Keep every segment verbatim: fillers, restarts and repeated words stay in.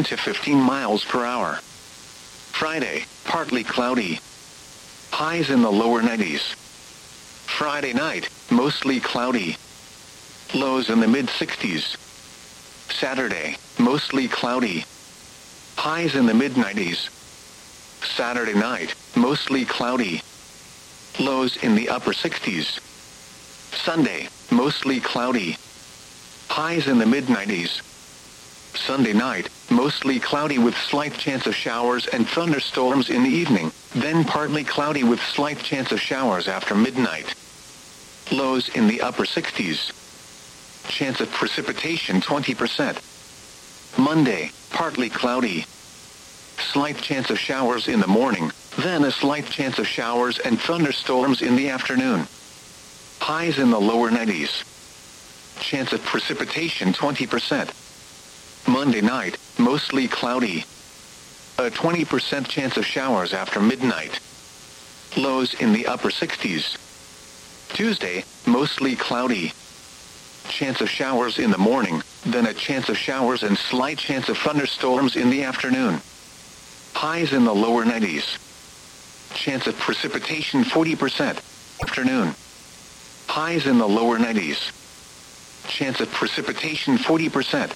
to fifteen miles per hour. Friday, partly cloudy. Highs in the lower nineties. Friday night, mostly cloudy. Lows in the mid-sixties. Saturday, mostly cloudy. Highs in the mid-nineties. Saturday night, mostly cloudy. Lows in the upper sixties. Sunday, mostly cloudy. Highs in the mid-nineties. Sunday night, mostly cloudy with slight chance of showers and thunderstorms in the evening, then partly cloudy with slight chance of showers after midnight. Lows in the upper sixties. Chance of precipitation twenty percent. Monday, partly cloudy. Slight chance of showers in the morning, then a slight chance of showers and thunderstorms in the afternoon. Highs in the lower nineties. Chance of precipitation twenty percent. Monday night, mostly cloudy. A twenty percent chance of showers after midnight. Lows in the upper sixties. Tuesday, mostly cloudy. Chance of showers in the morning, then a chance of showers and slight chance of thunderstorms in the afternoon. Highs in the lower nineties. Chance of precipitation forty percent. Afternoon. Highs in the lower nineties. Chance of precipitation forty percent.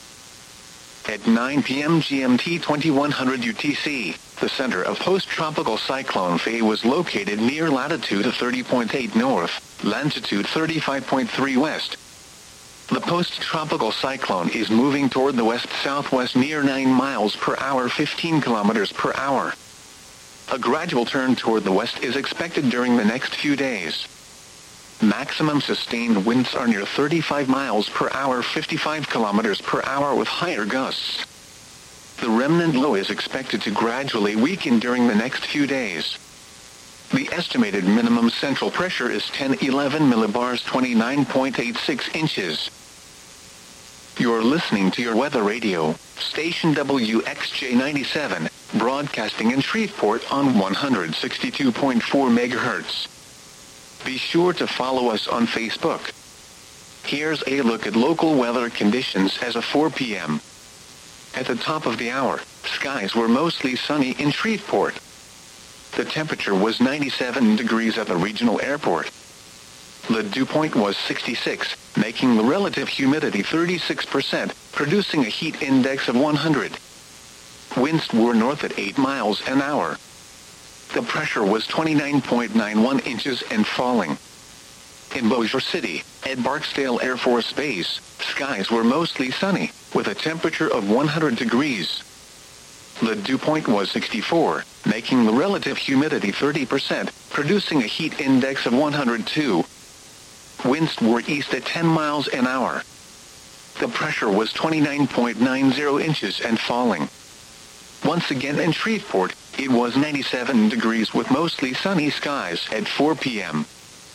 At nine p m G M T twenty-one hundred U T C, the center of post-tropical cyclone Faye was located near latitude thirty point eight north, longitude thirty-five point three west. The post-tropical cyclone is moving toward the west-southwest near nine miles per hour, fifteen kilometers per hour. A gradual turn toward the west is expected during the next few days. Maximum sustained winds are near thirty-five miles per hour, fifty-five kilometers per hour with higher gusts. The remnant low is expected to gradually weaken during the next few days. The estimated minimum central pressure is ten eleven millibars, twenty-nine point eight six inches. You're listening to your weather radio, station W X J ninety-seven, broadcasting in Shreveport on one hundred sixty-two point four megahertz. Be sure to follow us on Facebook. Here's a look at local weather conditions as of four p m At the top of the hour, skies were mostly sunny in Shreveport. The temperature was ninety-seven degrees at the regional airport. The dew point was sixty-six, making the relative humidity thirty-six percent, producing a heat index of one hundred. Winds were north at eight miles an hour. The pressure was twenty-nine point nine one inches and falling. In Bossier City, at Barksdale Air Force Base, skies were mostly sunny, with a temperature of one hundred degrees. The dew point was sixty-four, making the relative humidity thirty percent, producing a heat index of one hundred two. Winds were east at ten miles an hour. The pressure was twenty-nine point nine zero inches and falling. Once again in Shreveport, it was ninety-seven degrees with mostly sunny skies at four p m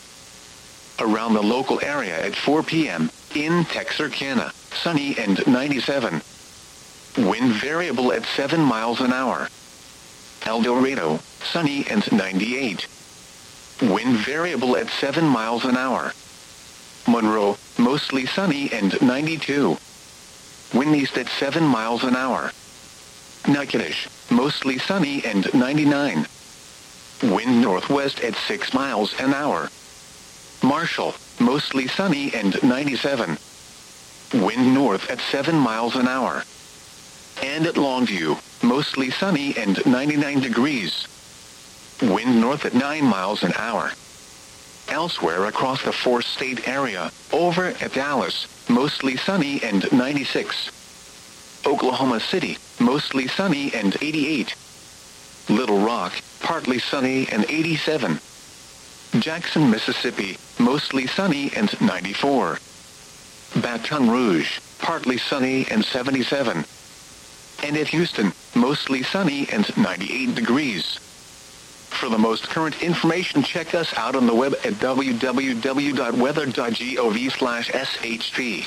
Around the local area at four p m, in Texarkana, sunny and ninety-seven. Wind variable at seven miles an hour. El Dorado, sunny and ninety-eight. Wind variable at seven miles an hour. Monroe, mostly sunny and ninety-two. Wind east at seven miles an hour. Natchitoches, mostly sunny and ninety-nine. Wind northwest at six miles an hour. Marshall, mostly sunny and ninety-seven. Wind north at seven miles an hour. And at Longview, mostly sunny and ninety-nine degrees. Wind north at nine miles an hour. Elsewhere across the four-state area, over at Dallas, mostly sunny and ninety-six. Oklahoma City, mostly sunny and eighty-eight. Little Rock, partly sunny and eighty-seven. Jackson, Mississippi, mostly sunny and ninety-four. Baton Rouge, partly sunny and seventy-seven. And at Houston, mostly sunny and ninety-eight degrees. For the most current information, check us out on the web at w w w dot weather dot gov slash s h p.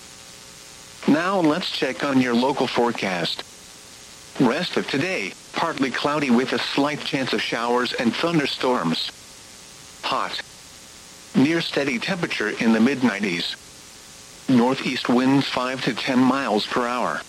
Now let's check on your local forecast. Rest of today, partly cloudy with a slight chance of showers and thunderstorms. Hot. Near steady temperature in the mid nineties. Northeast winds five to ten miles per hour.